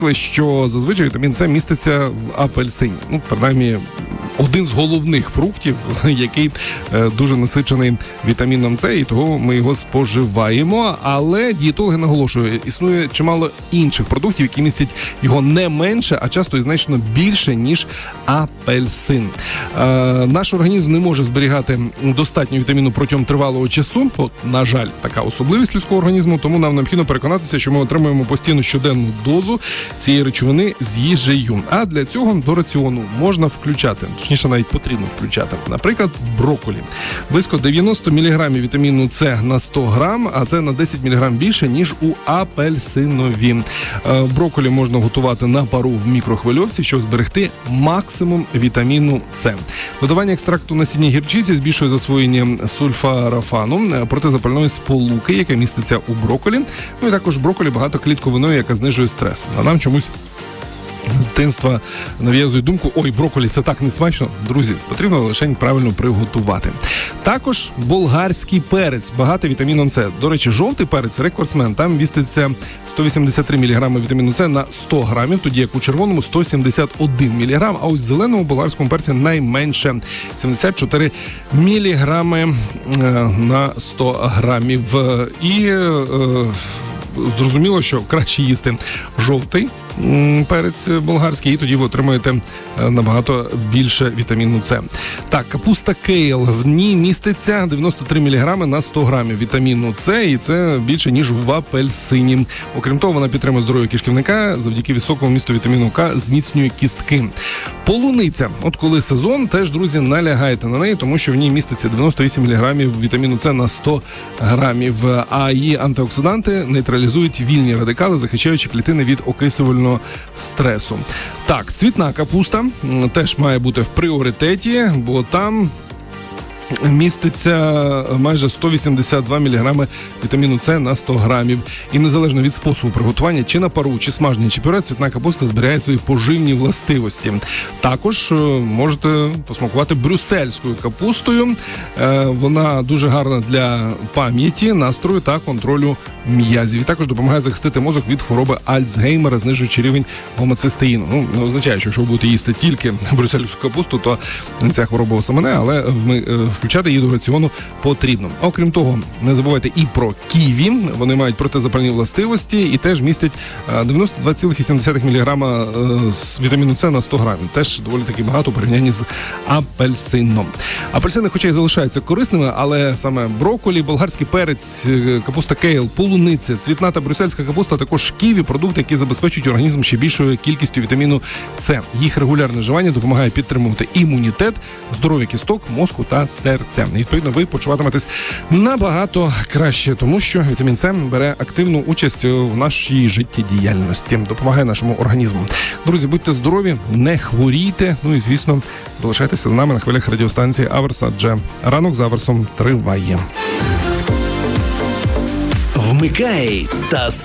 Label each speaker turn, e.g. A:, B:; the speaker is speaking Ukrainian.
A: що зазвичай вітамін С міститься в апельсині. Ну, принаймні, один з головних фруктів, який дуже насичений вітаміном С, і того ми його споживаємо. Але дієтологи наголошують, існує чимало інших продуктів, які містять його не менше, а часто і значно більше, ніж апельсин. Наш організм не може зберігати достатньо вітаміну протягом тривалого часу. От, на жаль, така особливість людського організму, тому нам необхідно переконатися, що ми отримуємо постійну щоденну дозу цієї речовини з їжею. А для цього до раціону можна включати, точніше навіть потрібно включати, наприклад, брокколі. Близько 90 мг вітаміну С на 100 грам, а це на 10 мг більше, ніж у апельсинові. Брокколі можна готувати на пару в мікрохвильовці, щоб зберегти максимум вітаміну С. Додавання екстракту насіння гірчиці збільшує засвоєння сульфарафану, протизапальної сполуки, яка міститься у брокколі. Ну і також брокколі багатоклітковиною, яка знижує стрес. А нам чомусь з дитинства нав'язує думку: ой, брокколі, це так не смачно. Друзі, потрібно лише правильно приготувати. Також болгарський перець, багатий вітаміном С. До речі, жовтий перець – рекордсмен. Там міститься 183 мг вітаміну С на 100 грамів, тоді як у червоному 171 мг, а ось в зеленому болгарському перці найменше – 74 мг на 100 грамів. І зрозуміло, що краще їсти жовтий перець болгарський, і тоді ви отримаєте набагато більше вітаміну С. Так, капуста кейл, в ній міститься 93 мг на 100 грамів вітаміну С, і це більше, ніж в апельсині. Окрім того, вона підтримує здоров'я кишківника, завдяки високому місту вітаміну К зміцнює кістки. Полуниця. От коли сезон, теж, друзі, налягайте на неї, тому що в ній міститься 98 мг вітаміну С на 100 грамів, а її антиоксиданти нейтралізують вільні радикали, захищаючи клітини від окислювального стресу. Так, цвітна капуста теж має бути в пріоритеті, бо там міститься майже 182 мг вітаміну С на 100 грамів. І незалежно від способу приготування, чи на пару, чи смаження, чи пюре, цвітна капуста зберігає свої поживні властивості. Також можете посмакувати брюссельською капустою. Вона дуже гарна для пам'яті, настрою та контролю м'язів. І також допомагає захистити мозок від хвороби Альцгеймера, знижуючи рівень гомоцистеїну. Ну, не означає, що якщо ви будете їсти тільки брюссельську капусту, то ця хвороба вас омине, але включати її до раціону потрібно. Окрім того, не забувайте і про ківі. Вони мають протизапальні властивості і теж містять 92,7 мг вітаміну С на 100 грамів. Теж доволі таки багато у порівнянні з апельсином. Апельсини, хоча й залишаються корисними, але саме брокколі, болгарський перець, капуста кейл, полуниця, цвітна та брюссельська капуста, також ківі – продукти, які забезпечують організм ще більшою кількістю вітаміну С. Їх регулярне вживання допомагає підтримувати імунітет, здоров'я кісток, мозку та серця. І, відповідно, ви почуватиметесь набагато краще, тому що вітамін С бере активну участь в нашій життєдіяльності, допомагає нашому організму. Друзі, будьте здорові, не хворійте, ну і, звісно, залишайтеся з нами на хвилях радіостанції Аверс, адже ранок з Аверсом триває.
B: Вмикай та